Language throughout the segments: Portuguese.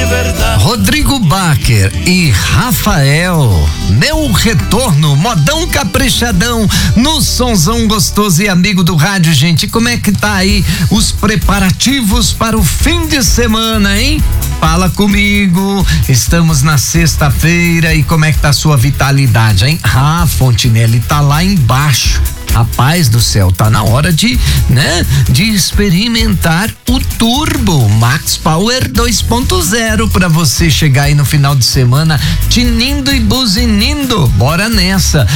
de verdade. Rodrigo Baker e Rafael, meu retorno, modão caprichadão, no sonzão gostoso e amigo do rádio, gente. Como é que tá aí os preparativos para o fim de semana, hein? Fala comigo, estamos na sexta-feira e como é que tá a sua vitalidade, hein? Fontinelli tá lá embaixo. Rapaz do céu, tá na hora de experimentar o Turbo Max Power 2.0 pra você chegar aí no final de semana tinindo e buzinindo. Bora nessa.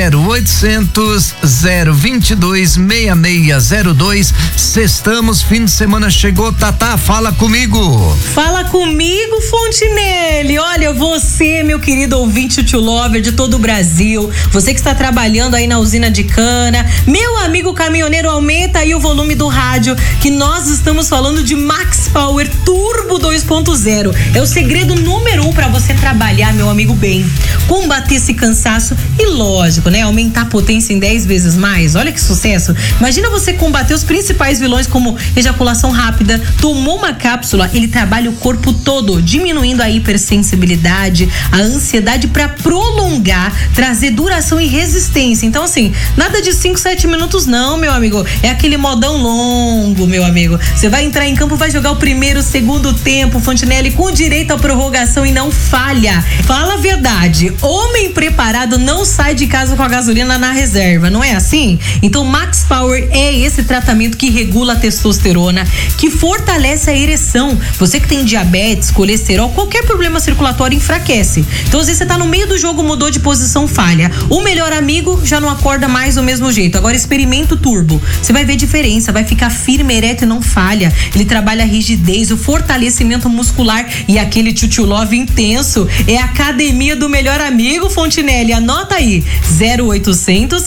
0800 022 6602. Sextamos, fim de semana chegou. Tatá, fala comigo. Fala comigo, Fontinelli. Olha, você, meu querido ouvinte to lover de todo o Brasil, você que está trabalhando aí na usina de cana, meu amigo caminhoneiro, aumenta aí o volume do rádio, que nós estamos falando de Max Power Turbo 2.0. É o segredo número 1 para você trabalhar, meu amigo, bem, combater esse cansaço e, lógico, aumentar a potência em 10 vezes mais. Olha que sucesso. Imagina você combater os principais vilões como ejaculação rápida. Tomou uma cápsula, ele trabalha o corpo todo, diminuindo a hipersensibilidade, a ansiedade, para prolongar, trazer duração e resistência. Então, assim, nada de 5, 7 minutos não, meu amigo. É aquele modão longo, meu amigo. Você vai entrar em campo, vai jogar o primeiro, segundo tempo, Fontinelli, com direito à prorrogação e não falha. Fala a verdade, homem preparado não sai de casa com a gasolina na reserva, não é assim? Então Max Power é esse tratamento que regula a testosterona, que fortalece a ereção. Você que tem diabetes, colesterol, qualquer problema circulatório enfraquece. Então às vezes você tá no meio do jogo, mudou de posição, falha. O melhor amigo já não acorda mais do mesmo jeito. Agora experimenta o Turbo. Você vai ver diferença, vai ficar firme, ereto e não falha. Ele trabalha a rigidez, o fortalecimento muscular e aquele tchutchu love intenso. É a academia do melhor amigo, Fontinelli. Anota aí, 0800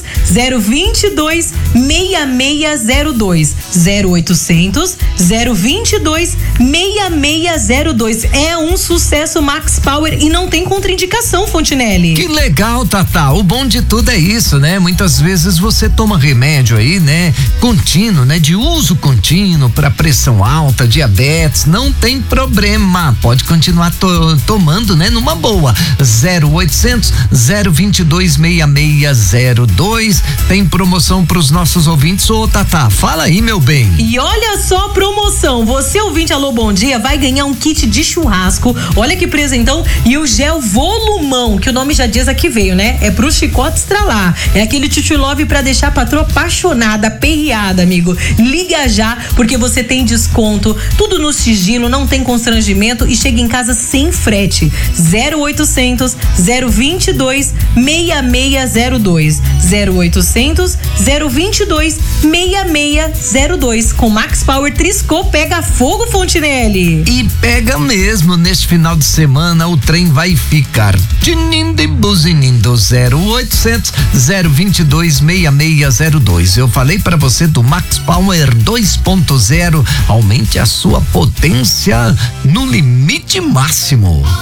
022 6602. 0800 022 6602. É um sucesso Max Power e não tem contraindicação, Fontinelli. Que legal, Tatá. O bom de tudo é isso, né? Muitas vezes você toma remédio aí, contínuo, de uso contínuo para pressão alta, diabetes, não tem problema. Pode continuar tomando, numa boa. 0800 022 6602. Tem promoção pros nossos ouvintes. Ô, Tatá, fala aí, meu bem. E olha só a promoção. Você, ouvinte, alô, bom dia, vai ganhar um kit de churrasco. Olha que presentão. E o gel volumão, que o nome já diz aqui veio, É pro chicote estralar. É aquele tchutchu love pra deixar a patroa apaixonada, aperreada, amigo. Liga já, porque você tem desconto, tudo no sigilo, não tem constrangimento e chega em casa sem frete. 0800 022 6602. 0800 022 6602. Com Max Power Triscô pega fogo, Fontinelli. E pega mesmo, neste final de semana o trem vai ficar tinindo e buzinindo. 0800 022 6602. Eu falei pra você do Max Power 2.0. Aumente a sua potência no limite máximo.